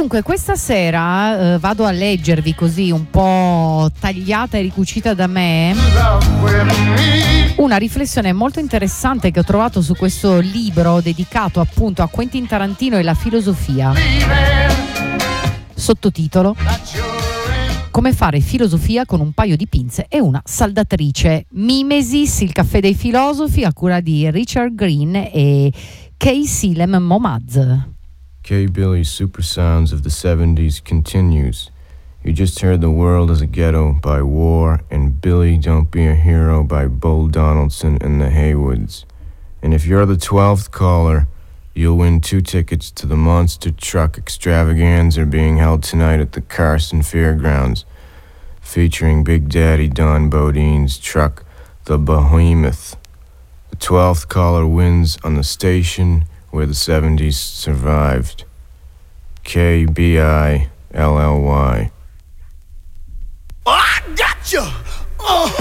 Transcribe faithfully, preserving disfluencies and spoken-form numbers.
Comunque questa sera eh, vado a leggervi così un po' tagliata e ricucita da me una riflessione molto interessante che ho trovato su questo libro dedicato appunto a Quentin Tarantino e la filosofia. Sottotitolo: Come fare filosofia con un paio di pinze e una saldatrice. Mimesis, il caffè dei filosofi, a cura di Richard Green e K. Silem Momaz. K. Billy's Super Sounds of the seventies continues. You just heard The World as a Ghetto by War and Billy Don't Be a Hero by Bull Donaldson and the Haywoods. And if you're the twelfth caller, you'll win two tickets to the Monster Truck Extravaganza being held tonight at the Carson Fairgrounds, featuring Big Daddy Don Bodine's truck, the Behemoth. The twelfth caller wins on the station where the seventies survived. K B I L L Y. Oh, I got you! Oh.